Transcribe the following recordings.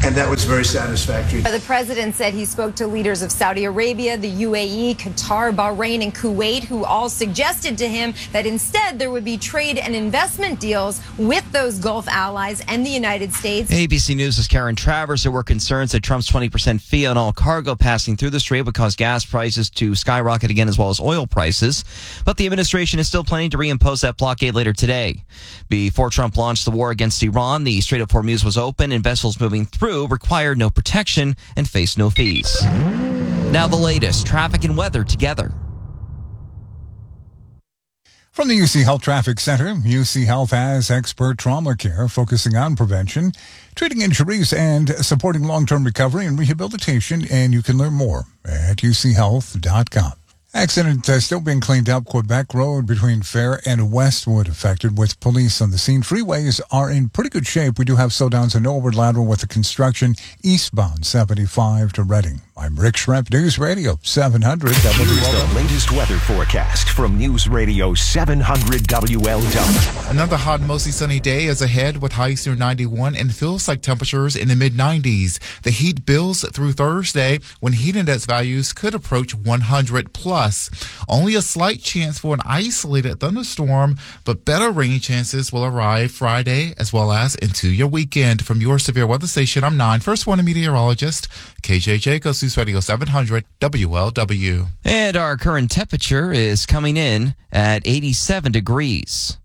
and that was very satisfactory. The president said he spoke to leaders of Saudi Arabia, the UAE, Qatar, Bahrain, and Kuwait, who all suggested to him that instead there would be trade and investment deals with those Gulf allies and the United States. ABC News' Karen Travers. There were concerns that Trump's 20% fee on all cargo passing through the strait would cause gas prices to skyrocket again, as well as oil prices. But the administration is still planning to reimpose that blockade later today. Before Trump launched the war against Iran, the Strait of Hormuz was open and vessels moving through required no protection and faced no fees. Now the latest, traffic and weather together. From the UC Health Traffic Center, UC Health has expert trauma care focusing on prevention, treating injuries, and supporting long-term recovery and rehabilitation. And you can learn more at uchealth.com. Accident still being cleaned up. Quebec Road between Fair and Westwood affected with police on the scene. Freeways are in pretty good shape. We do have slowdowns in Norwood Lateral with the construction eastbound 75 to Reading. I'm Rick Schremp, News Radio 700 WLW. Here's the latest weather forecast from News Radio 700 WLW. Another hot, mostly sunny day is ahead with highs near 91 and feels like temperatures in the mid-90s. The heat builds through Thursday when heat index values could approach 100 plus. Only a slight chance for an isolated thunderstorm, but better rain chances will arrive Friday as well as into your weekend. From your severe weather station, I'm 9 First Warning meteorologist KJ Jacobs, News Radio 700 WLW. And our current temperature is coming in at 87 degrees.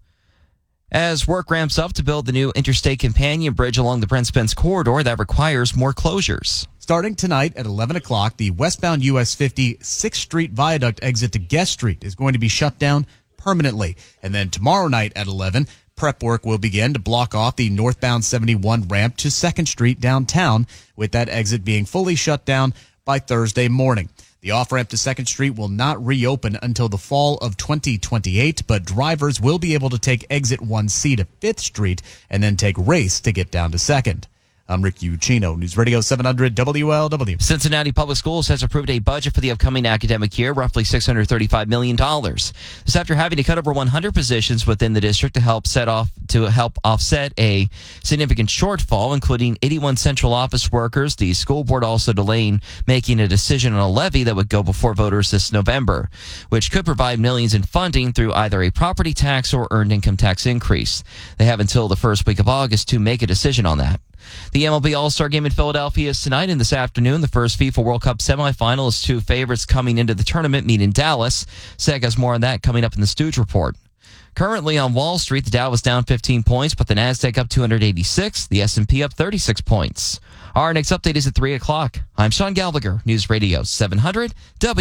As work ramps up to build the new interstate companion bridge along the Brent Spence corridor, that requires more closures. Starting tonight at 11 o'clock, the westbound US 50 6th Street Viaduct exit to Guest Street is going to be shut down permanently. And then tomorrow night at 11, prep work will begin to block off the northbound 71 ramp to 2nd Street downtown, with that exit being fully shut down by Thursday morning. The off-ramp to 2nd Street will not reopen until the fall of 2028, but drivers will be able to take exit 1C to 5th Street and then take Race to get down to 2nd. I'm Rick Ucchino, News Radio 700 WLW. Cincinnati Public Schools has approved a budget for the upcoming academic year, roughly $635 million. This after having to cut over 100 positions within the district to help offset a significant shortfall, including 81 central office workers. The school board also delaying making a decision on a levy that would go before voters this November, which could provide millions in funding through either a property tax or earned income tax increase. They have until the first week of August to make a decision on that. The MLB All-Star Game in Philadelphia is tonight and this afternoon. The first FIFA World Cup semifinal is two favorites coming into the tournament meet in Dallas. Seg has more on that coming up in the Stooge Report. Currently on Wall Street, the Dow was down 15 points, but the NASDAQ up 286, the S&P up 36 points. Our next update is at 3 o'clock. I'm Sean Gallagher, News Radio 700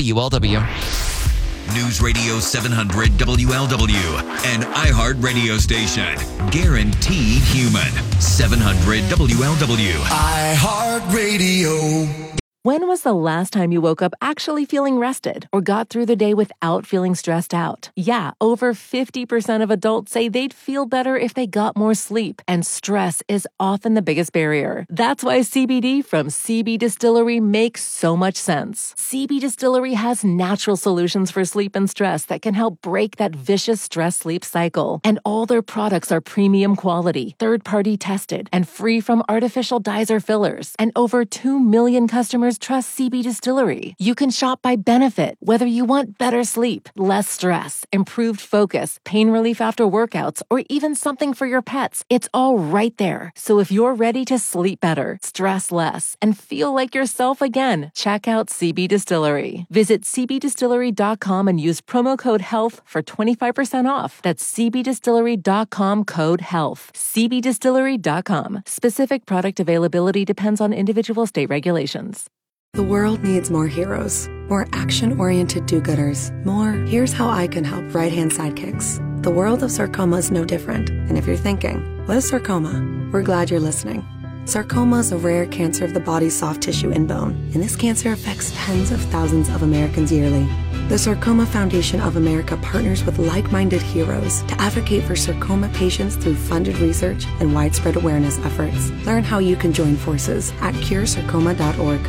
WLW. News Radio 700 WLW, an iHeart radio station. Guaranteed human. 700 WLW. iHeart Radio. When was the last time you woke up actually feeling rested or got through the day without feeling stressed out? Yeah, over 50% of adults say they'd feel better if they got more sleep, and stress is often the biggest barrier. That's why CBD from CB Distillery makes so much sense. CB Distillery has natural solutions for sleep and stress that can help break that vicious stress-sleep cycle. And all their products are premium quality, third-party tested, and free from artificial dyes or fillers. And over 2 million customers trust CB Distillery. You can shop by benefit, whether you want better sleep, less stress, improved focus, pain relief after workouts, or even something for your pets. It's all right there. So if you're ready to sleep better, stress less, and feel like yourself again, check out CB Distillery. Visit cbdistillery.com and use promo code HEALTH for 25% off. That's cbdistillery.com code HEALTH. cbdistillery.com. Specific product availability depends on individual state regulations. The world needs more heroes, more action-oriented do-gooders, more here's how I can help right-hand sidekicks. The world of sarcoma is no different. And if you're thinking, what is sarcoma? We're glad you're listening. Sarcoma is a rare cancer of the body's soft tissue and bone, and this cancer affects tens of thousands of Americans yearly. The Sarcoma Foundation of America partners with like-minded heroes to advocate for sarcoma patients through funded research and widespread awareness efforts. Learn how you can join forces at curesarcoma.org.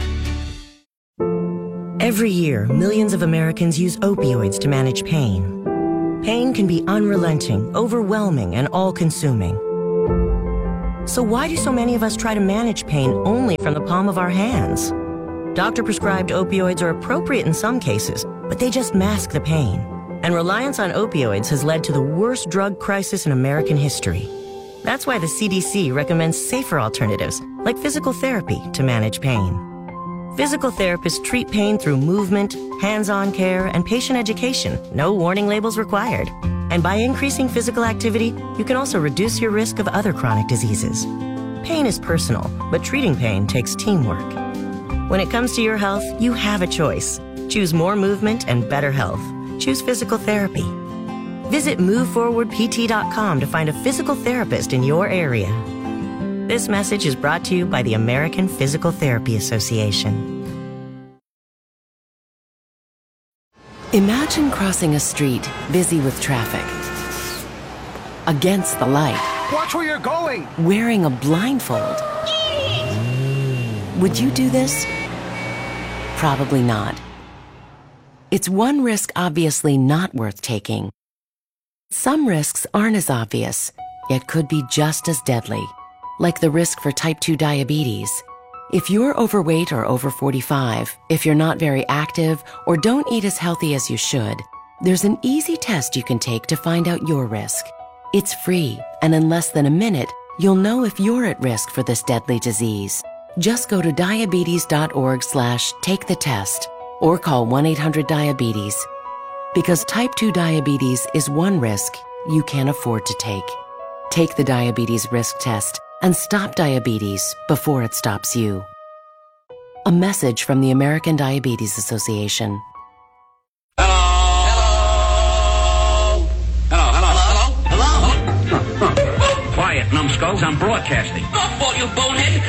Every year, millions of Americans use opioids to manage pain. Pain can be unrelenting, overwhelming, and all-consuming. So why do so many of us try to manage pain only from the palm of our hands? Doctor-prescribed opioids are appropriate in some cases, but they just mask the pain. And reliance on opioids has led to the worst drug crisis in American history. That's why the CDC recommends safer alternatives, like physical therapy, to manage pain. Physical therapists treat pain through movement, hands-on care, and patient education. No warning labels required. And by increasing physical activity, you can also reduce your risk of other chronic diseases. Pain is personal, but treating pain takes teamwork. When it comes to your health, you have a choice. Choose more movement and better health. Choose physical therapy. Visit MoveForwardPT.com to find a physical therapist in your area. This message is brought to you by the American Physical Therapy Association. Imagine crossing a street busy with traffic. Against the light. Watch where you're going! Wearing a blindfold. Would you do this? Probably not. It's one risk obviously not worth taking. Some risks aren't as obvious, yet could be just as deadly, like the risk for type 2 diabetes. If you're overweight or over 45, if you're not very active, or don't eat as healthy as you should, there's an easy test you can take to find out your risk. It's free, and in less than a minute, you'll know if you're at risk for this deadly disease. Just go to diabetes.org/take-the-test or call 1-800-DIABETES. Because type 2 diabetes is one risk you can't afford to take. Take the diabetes risk test and stop diabetes before it stops you. A message from the American Diabetes Association. Hello? Quiet, numbskulls. I'm broadcasting. Oh, you bonehead.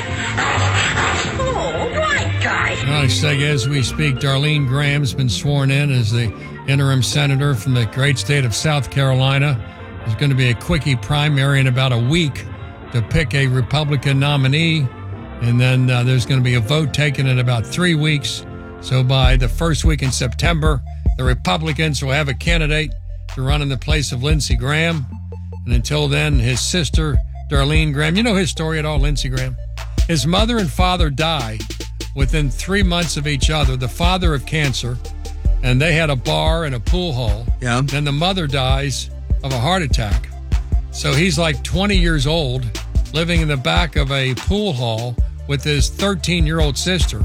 Oh, right, guys. As we speak, Darlene Graham's been sworn in as the interim senator from the great state of South Carolina. There's going to be a quickie primary in about a week to pick a Republican nominee, and then there's going to be a vote taken in about 3 weeks. So by the first week in September, the Republicans will have a candidate to run in the place of Lindsey Graham. And until then, his sister, Darlene Graham, you know his story at all, Lindsey Graham? His mother and father die within 3 months of each other, the father of cancer, and they had a bar and a pool hall. Yeah. Then the mother dies of a heart attack. So he's like 20 years old, living in the back of a pool hall with his 13-year-old sister.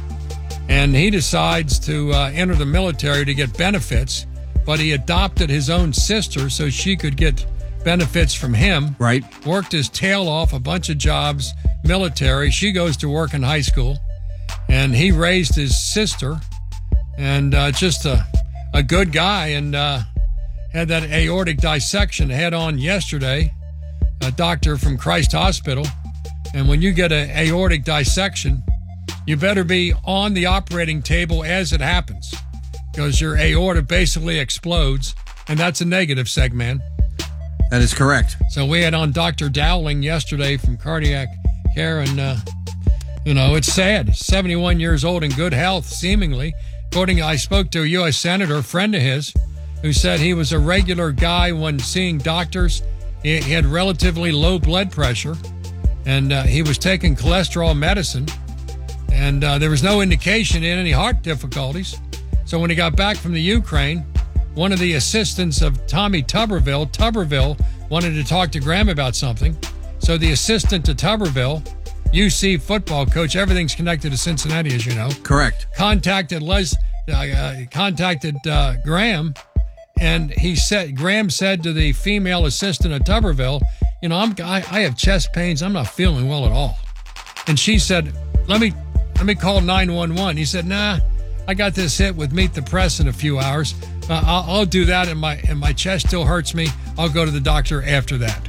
And he decides to enter the military to get benefits, but he adopted his own sister so she could get benefits from him. Right. Worked his tail off, a bunch of jobs, military. She goes to work in high school. And he raised his sister, and just a good guy, and had that aortic dissection head on yesterday, a doctor from Christ Hospital. And when you get an aortic dissection, you better be on the operating table as it happens, because your aorta basically explodes, and that's a negative segment. That is correct. So we had on Dr. Dowling yesterday from Cardiac Care, and it's sad. 71 years old in good health, seemingly. I spoke to a U.S. Senator, a friend of his, who said he was a regular guy when seeing doctors. He had relatively low blood pressure, and he was taking cholesterol medicine, and there was no indication in any heart difficulties. So when he got back from the Ukraine, one of the assistants of Tommy Tuberville wanted to talk to Graham about something. So the assistant to Tuberville, UC football coach, everything's connected to Cincinnati, as you know. Correct. Contacted Graham, and Graham said to the female assistant at Tuberville, I have chest pains. I'm not feeling well at all. And she said, let me call 911. He said, nah, I got this hit with Meet the Press in a few hours. I'll do that, and my chest still hurts me. I'll go to the doctor after that.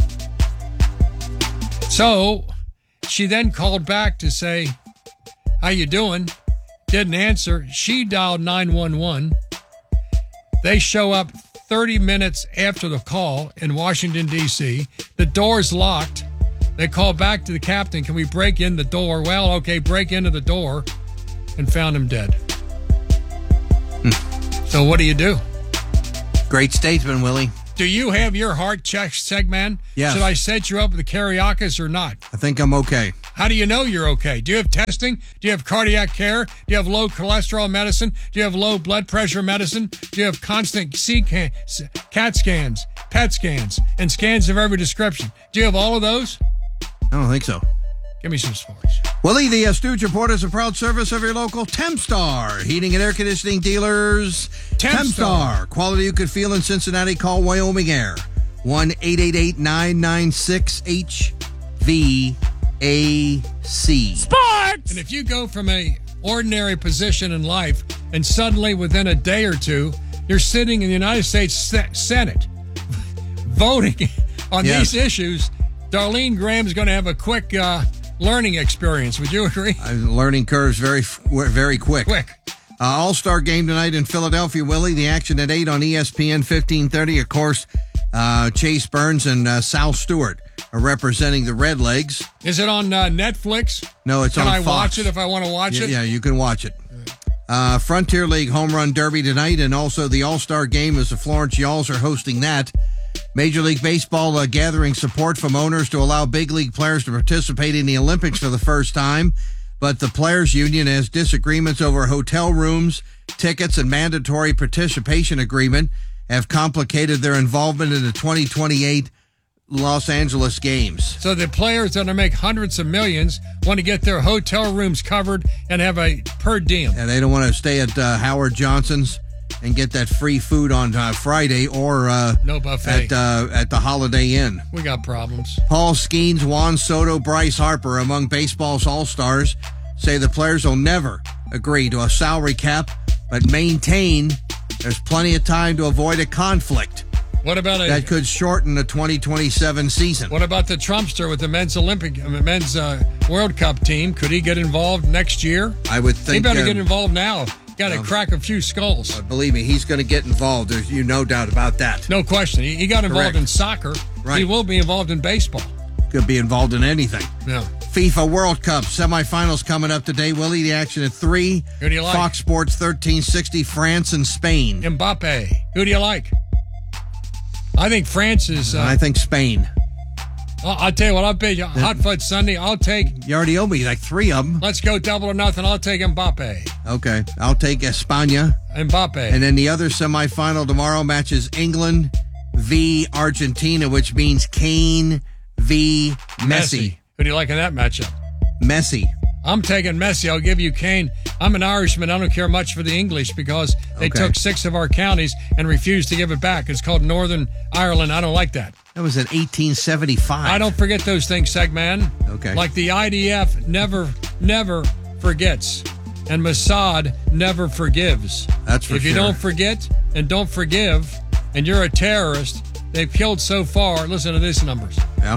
So she then called back to say, how you doing? Didn't answer. She dialed 911. They show up 30 minutes after the call in Washington, D.C. The door's locked. They call back to the captain. Can we break in the door? Well, okay, break into the door, and found him dead. So what do you do? Great statesman, Willie. Do you have your heart checked, Segman? Yes. Should I set you up with the Kariakis or not? I think I'm okay. How do you know you're okay? Do you have testing? Do you have cardiac care? Do you have low cholesterol medicine? Do you have low blood pressure medicine? Do you have constant CAT scans, PET scans, and scans of every description? Do you have all of those? I don't think so. Give me some sports. Willie, the Stooge Report is a proud service of your local Tempstar heating and air conditioning dealers. Tempstar. Quality you could feel in Cincinnati. Call Wyoming Air. 1-888-996-HVAC. Sports! And if you go from a ordinary position in life and suddenly within a day or two, you're sitting in the United States Senate voting on these issues, Darlene Graham's going to have a quick learning experience. Would you agree? Learning curve's very quick. All-Star game tonight in Philadelphia, Willie. The action at 8 on ESPN 1530. Of course, Chase Burns and Sal Stewart are representing the Redlegs. Is it on Netflix? No, it's on Fox. Can I watch it if I want to watch it? Yeah, you can watch it. Frontier League Home Run Derby tonight, and also the All-Star game as the Florence Yalls are hosting that. Major League Baseball gathering support from owners to allow big league players to participate in the Olympics for the first time. But the Players Union has disagreements over hotel rooms, tickets, and mandatory participation agreement have complicated their involvement in the 2028 Los Angeles Games. So the players that make hundreds of millions want to get their hotel rooms covered and have a per diem. And they don't want to stay at Howard Johnson's and get that free food on Friday or no buffet at the Holiday Inn. We got problems. Paul Skeens, Juan Soto, Bryce Harper, among baseball's all-stars, say the players will never agree to a salary cap, but maintain there's plenty of time to avoid a conflict. What about that could shorten the 2027 season? What about the Trumpster with the men's World Cup team? Could he get involved next year? I would think he better get involved now. Got to crack a few skulls. Believe me, he's going to get involved. There's no doubt about that. No question. He got involved in soccer. Right. He will be involved in baseball. Could be involved in anything. Yeah. FIFA World Cup semifinals coming up today. Willie, the action at 3. Who do you like? Fox Sports 1360, France and Spain. Mbappe. Who do you like? I think France is... I think Spain. I'll tell you what, I'll bet you Hot Fudge Sunday. I'll take... You already owe me like 3 of them. Let's go double or nothing. I'll take Mbappe. Okay. I'll take España. Mbappe. And then the other semifinal tomorrow matches England v. Argentina, which means Kane v. Messi. Who do you like in that matchup? Messi. I'm taking Messi. I'll give you Kane. I'm an Irishman. I don't care much for the English because they took 6 of our counties and refused to give it back. It's called Northern Ireland. I don't like that. That was in 1875. I don't forget those things, Segman. Okay. Like the IDF never forgets, and Mossad never forgives. That's for sure. If you don't forget and don't forgive, and you're a terrorist, they've killed so far, listen to these numbers. Yeah.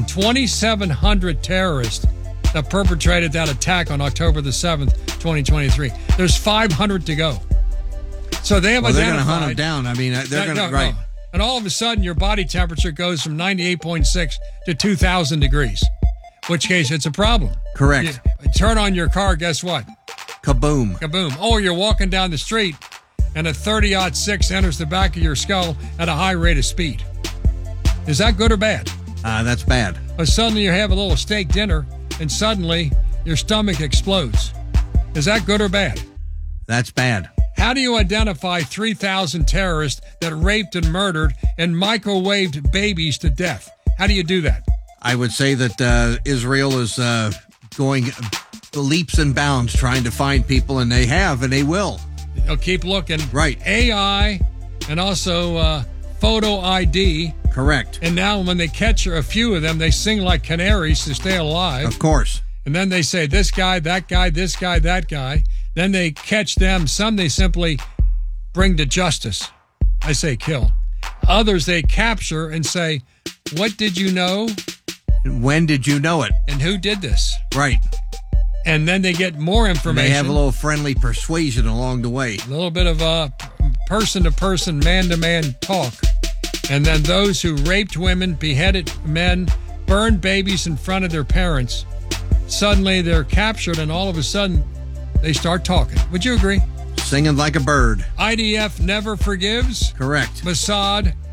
2,700 terrorists that perpetrated that attack on October the 7th, 2023. There's 500 to go. So they have identified... They're going to hunt them down. I mean, they're going to... Right. No. And all of a sudden, your body temperature goes from 98.6 to 2,000 degrees, which case it's a problem. Correct. You turn on your car, guess what? Kaboom. Kaboom. Or you're walking down the street and a 30-06 enters the back of your skull at a high rate of speed. Is that good or bad? That's bad. Or suddenly you have a little steak dinner and suddenly your stomach explodes. Is that good or bad? That's bad. How do you identify 3,000 terrorists that raped and murdered and microwaved babies to death? How do you do that? I would say that Israel is going leaps and bounds trying to find people, and they have, and they will. They'll keep looking. Right. AI and also photo ID. Correct. And now when they catch a few of them, they sing like canaries to stay alive. Of course. And then they say, this guy, that guy, this guy, that guy. Then they catch them. Some they simply bring to justice. I say kill. Others they capture and say, what did you know? And when did you know it? And who did this? Right. And then they get more information. They have a little friendly persuasion along the way. A little bit of person-to-person, man-to-man talk. And then those who raped women, beheaded men, burned babies in front of their parents, suddenly they're captured and all of a sudden they start talking. Would you agree? Singing like a bird. IDF never forgives. Correct. Mossad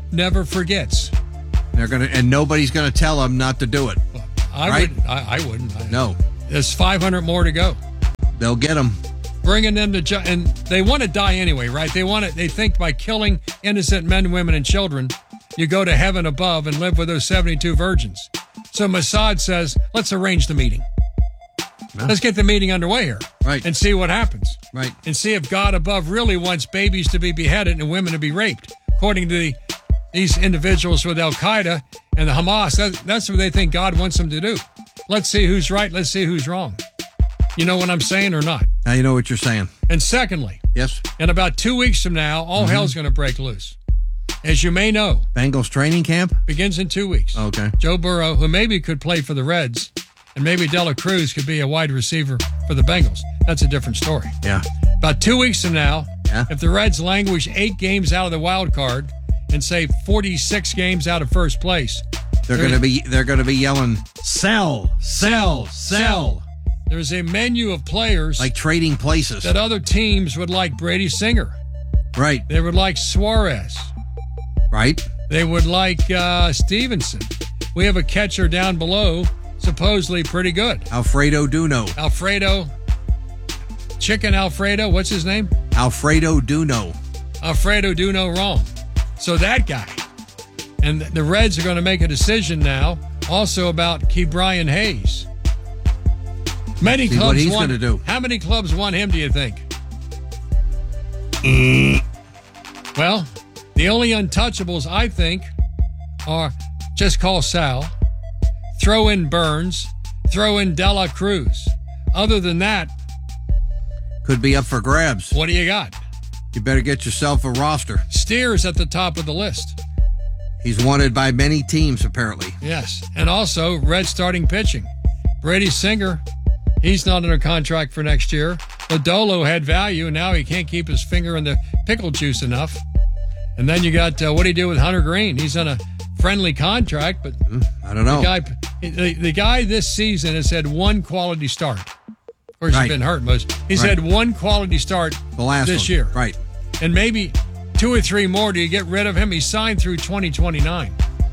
never forgets. And nobody's gonna tell them not to do it. Right? I wouldn't. No. There's 500 more to go. They'll get them. Bringing them to and they want to die anyway, right? They think by killing innocent men, women, and children, you go to heaven above and live with those 72 virgins. So Mossad says, let's arrange the meeting. Let's get the meeting underway here. Right. And see what happens. Right. And see if God above really wants babies to be beheaded and women to be raped. According to these individuals with Al-Qaeda and the Hamas, that's what they think God wants them to do. Let's see who's right. Let's see who's wrong. You know what I'm saying or not? Now you know what you're saying. And secondly, yes, in about 2 weeks from now, all hell's going to break loose. As you may know, Bengals training camp begins in 2 weeks. Okay. Joe Burrow, who maybe could play for the Reds, and maybe Dela Cruz could be a wide receiver for the Bengals. That's a different story. Yeah. About 2 weeks from now, if the Reds languish 8 games out of the wild card and say 46 games out of first place, they're going to be yelling, "Sell, sell, sell." There's a menu of players like trading places that other teams would like. Brady Singer, right? They would like Suarez, right? They would like Stevenson. We have a catcher down below, supposedly pretty good. Alfredo Duno. Chicken Alfredo. What's his name? Alfredo Duno. Alfredo Duno wrong. So that guy. And the Reds are going to make a decision now also about Ke'Bryan Hayes. Many clubs what he's want, going to do. How many clubs want him, do you think? Well, the only untouchables, I think, are just call Sal, throw in Burns, throw in Dela Cruz. Other than that, could be up for grabs. What do you got? You better get yourself a roster. Steer's at the top of the list. He's wanted by many teams, apparently. Yes, and also Red starting pitching. Brady Singer, he's not under contract for next year. Lodolo had value, and now he can't keep his finger in the pickle juice enough. And then you got, what do you do with Hunter Green? He's on a friendly contract, but I don't know. The guy this season has had one quality start. Of course, he's been hurt most. He's had one quality start this year. Right. And maybe 2 or 3 more. Do you get rid of him? He's signed through 2029.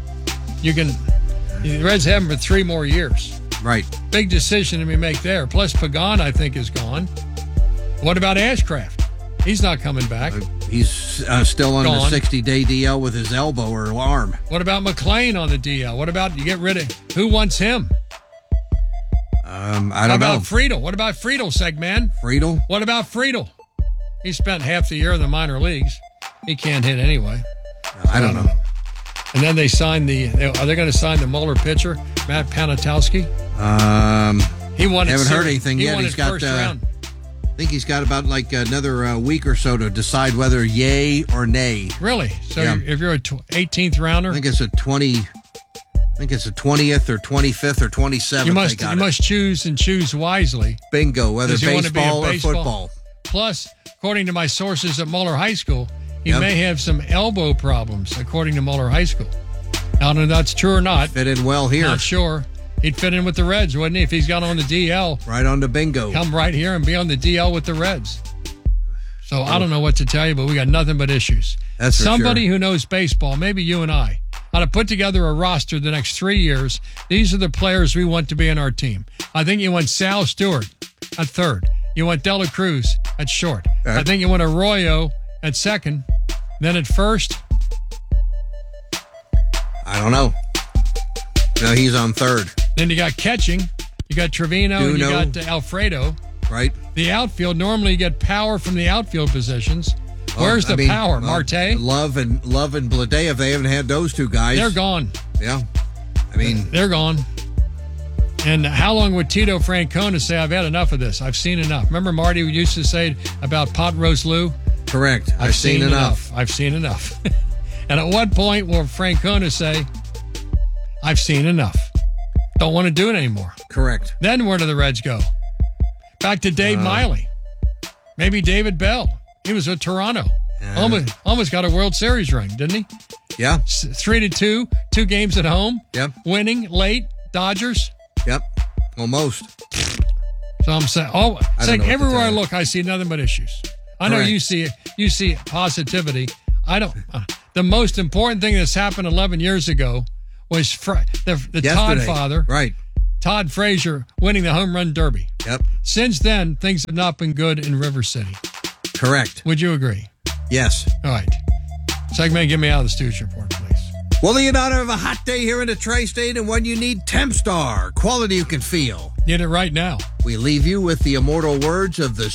The Reds have him for 3 more years. Right. Big decision to make there. Plus, Pagan, I think, is gone. What about Ashcraft? He's not coming back. He's still on the 60-day DL with his elbow or arm. What about McLean on the DL? What about you get rid of who wants him? I don't know. How about Friedel? What about Friedel, Segman? Friedel? What about Friedel? He spent half the year in the minor leagues. He can't hit anyway. I don't know. And then they signed are they going to sign the Muller pitcher, Matt Panatowski? He wanted. Haven't heard anything yet. He's got first round. I think he's got about another week or so to decide whether yay or nay. Really? So if you're a 18th rounder, I think it's a 20th or 25th or 27th. You must choose wisely. Bingo. Whether baseball or football. Plus, according to my sources at Muller High School, he may have some elbow problems. According to Muller High School, I don't know if that's true or not. Fit in well here. Not sure. He'd fit in with the Reds, wouldn't he? If he's got on the DL. Right on the bingo. Come right here and be on the DL with the Reds. So I don't know what to tell you, but we got nothing but issues. That's Somebody who knows baseball, maybe you and I, ought to put together a roster the next 3 years. These are the players we want to be in our team. I think you want Sal Stewart at third. You want Dela Cruz at short. I think you want Arroyo at second. Then at first. I don't know. No, he's on third. Then you got catching. You got Trevino and you got Alfredo. Right. The outfield, normally you get power from the outfield positions. Where's the power? Marte? Love and Bledeyev, they haven't had those two guys. They're gone. Yeah. They're gone. And how long would Tito Francona say, I've had enough of this? I've seen enough. Remember Marty used to say about Pot Roast Lou? Correct. I've seen enough. I've seen enough. And at what point will Francona say, I've seen enough? Don't want to do it anymore. Correct. Then where do the Reds go? Back to Dave Miley. Maybe David Bell. He was with Toronto. Almost got a World Series ring, didn't he? Yeah. 3-2, 2 games at home. Yep. Winning late. Dodgers. Yep. Almost. So I'm saying, it's like everywhere I look, I see nothing but issues. I know you see positivity. I don't. The most important thing that's happened 11 years ago was the Todd father, right? Todd Frazier winning the home run derby. Yep. Since then, things have not been good in River City. Correct. Would you agree? Yes. All right. Segment, get me out of the Stooge Report, please. Well, in honor of a hot day here in the Tri-State and when you need Tempstar, quality you can feel. Get it right now. We leave you with the immortal words of the